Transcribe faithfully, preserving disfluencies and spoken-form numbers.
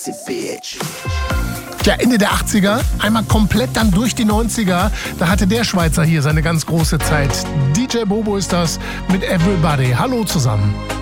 Ja, Ende der achtziger, einmal komplett dann durch die neunziger, da hatte der Schweizer hier seine ganz große Zeit. D J Bobo ist das mit Everybody. Hallo zusammen.